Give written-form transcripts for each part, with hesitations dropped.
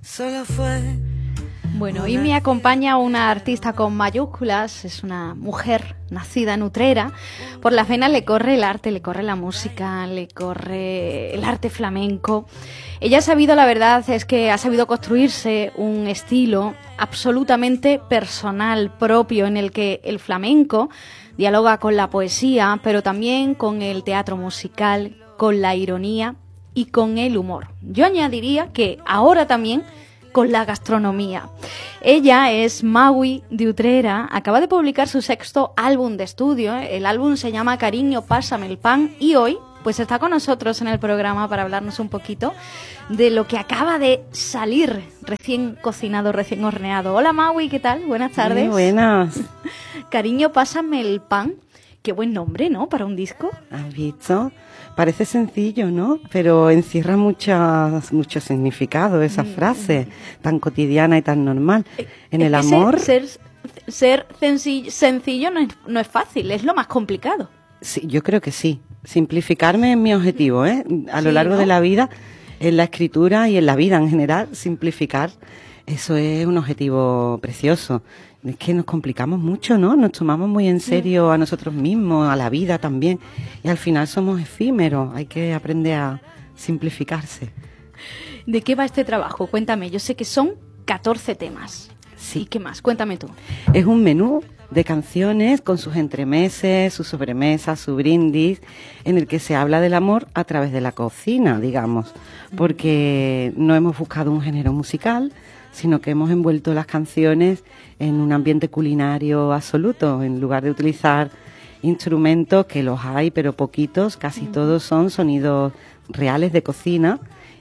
Solo fue. Bueno, y me acompaña una artista con mayúsculas, es una mujer nacida en Utrera. Por las venas le corre el arte, le corre la música, le corre el arte flamenco. Ella ha sabido, la verdad es que ha sabido construirse un estilo absolutamente personal, propio, en el que el flamenco dialoga con la poesía, pero también con el teatro musical, con la ironía y con el humor. Yo añadiría que ahora también con la gastronomía. Ella es Maui de Utrera, acaba de publicar su 6º álbum de estudio. El álbum se llama Cariño, pásame el pan, y hoy pues está con nosotros en el programa para hablarnos un poquito de lo que acaba de salir, recién cocinado, recién horneado. Hola Maui, ¿qué tal? Buenas tardes. Muy buenas. Cariño, pásame el pan. Qué buen nombre, ¿no? Para un disco. ¿Has visto? Parece sencillo, ¿no? Pero encierra mucho significado esa frase tan cotidiana y tan normal. En el amor... Ser sencillo no es fácil, es lo más complicado. Sí, yo creo que sí. Simplificarme es mi objetivo, ¿eh? A lo largo de la vida, en la escritura y en la vida en general, simplificar, eso es un objetivo precioso. Es que nos complicamos mucho, ¿no? Nos tomamos muy en serio a nosotros mismos, a la vida también. Y al final somos efímeros. Hay que aprender a simplificarse. ¿De qué va este trabajo? Cuéntame. Yo sé que son 14 temas. Sí. ¿Y qué más? Cuéntame tú. Es un menú de canciones con sus entremeses, sus sobremesas, su brindis, en el que se habla del amor a través de la cocina, digamos. Porque no hemos buscado un género musical, sino que hemos envuelto las canciones en un ambiente culinario absoluto, en lugar de utilizar instrumentos, que los hay, pero poquitos, casi todos son sonidos reales de cocina,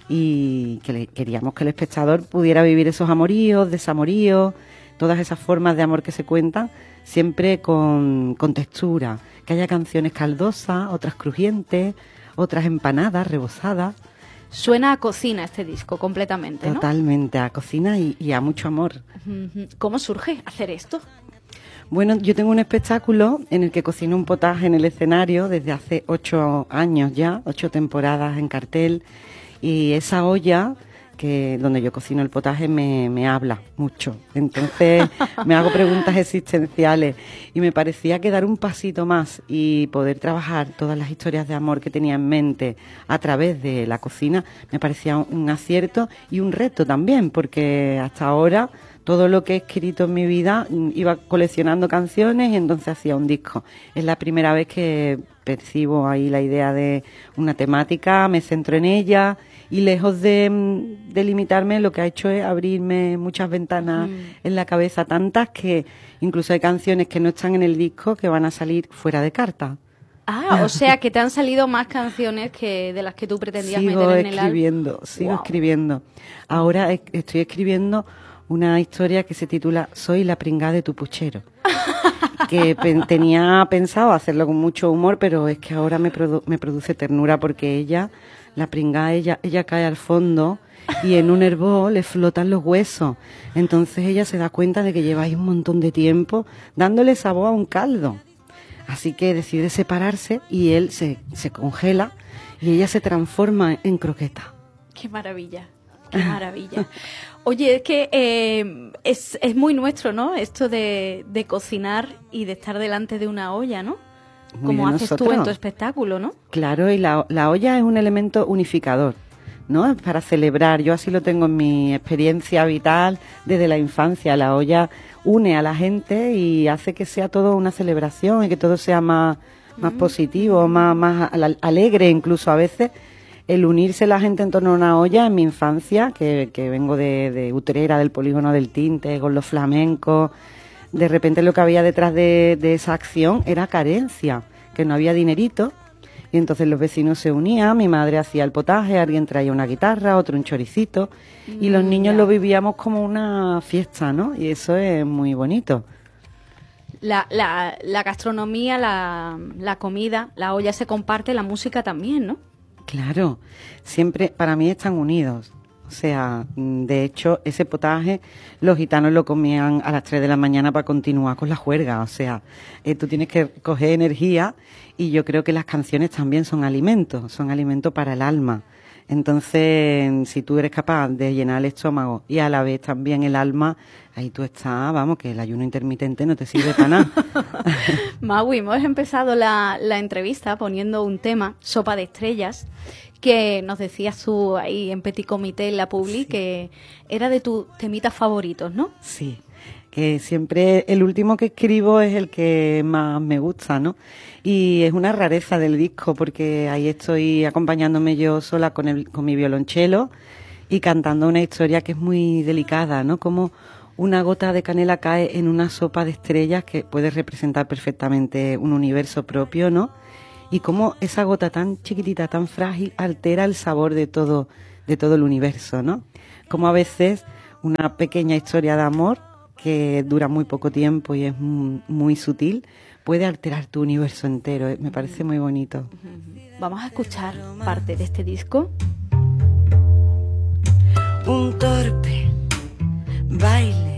y que queríamos que el espectador pudiera vivir esos amoríos, desamoríos, todas esas formas de amor que se cuentan, siempre con textura, que haya canciones caldosas, otras crujientes, otras empanadas, rebozadas. Suena a cocina este disco, completamente, ¿no? Totalmente, a cocina y a mucho amor. ¿Cómo surge hacer esto? Bueno, yo tengo un espectáculo en el que cocino un potaje en el escenario desde hace 8 años ya, 8 temporadas en cartel, y esa olla donde yo cocino el potaje me habla mucho. Entonces me hago preguntas existenciales y me parecía que dar un pasito más y poder trabajar todas las historias de amor que tenía en mente a través de la cocina me parecía un acierto y un reto también, porque hasta ahora todo lo que he escrito en mi vida iba coleccionando canciones y entonces hacía un disco. Es la primera vez que percibo ahí la idea de una temática, me centro en ella y lejos de limitarme, lo que ha hecho es abrirme muchas ventanas en la cabeza, tantas que incluso hay canciones que no están en el disco que van a salir fuera de carta. Ah, o sea que te han salido más canciones que de las que tú pretendías meter en el álbum. Sigo escribiendo. Ahora estoy escribiendo una historia que se titula Soy la pringá de tu puchero. Que tenía pensado hacerlo con mucho humor, pero es que ahora me produce ternura porque ella, la pringá, ella cae al fondo y en un hervor le flotan los huesos. Entonces ella se da cuenta de que lleva ahí un montón de tiempo dándole sabor a un caldo. Así que decide separarse y él se congela y ella se transforma en croqueta. ¡Qué maravilla! ¡Qué maravilla! Oye, es que es muy nuestro, ¿no? Esto de cocinar y de estar delante de una olla, ¿no? Como haces tú en tu espectáculo, ¿no? Claro, y la olla es un elemento unificador, ¿no? Para celebrar. Yo así lo tengo en mi experiencia vital desde la infancia. La olla une a la gente y hace que sea todo una celebración y que todo sea más positivo, más alegre incluso a veces. El unirse la gente en torno a una olla en mi infancia, que vengo de Utrera, del polígono del Tinte, con los flamencos, de repente lo que había detrás de esa acción era carencia, que no había dinerito, y entonces los vecinos se unían, mi madre hacía el potaje, alguien traía una guitarra, otro un choricito, y los niños lo vivíamos como una fiesta, ¿no? Y eso es muy bonito. La gastronomía, la comida, la olla se comparte, la música también, ¿no? Claro, siempre para mí están unidos. O sea, de hecho, ese potaje los gitanos lo comían a las 3 de la mañana para continuar con la juerga. O sea, tú tienes que coger energía y yo creo que las canciones también son alimentos para el alma. Entonces, si tú eres capaz de llenar el estómago y a la vez también el alma, ahí tú estás, vamos, que el ayuno intermitente no te sirve para nada. Magui, hemos empezado la entrevista poniendo un tema, Sopa de Estrellas, que nos decías tú ahí en Petit Comité en la Publi, sí, que era de tus temitas favoritos, ¿no? Sí, que siempre el último que escribo es el que más me gusta, ¿no? Y es una rareza del disco porque ahí estoy acompañándome yo sola con mi violonchelo y cantando una historia que es muy delicada, ¿no? Como una gota de canela cae en una sopa de estrellas que puede representar perfectamente un universo propio, ¿no? Y cómo esa gota tan chiquitita, tan frágil, altera el sabor de todo el universo, ¿no? Como a veces una pequeña historia de amor que dura muy poco tiempo y es muy sutil, puede alterar tu universo entero. Me parece muy bonito. Vamos a escuchar parte de este disco. Un torpe baile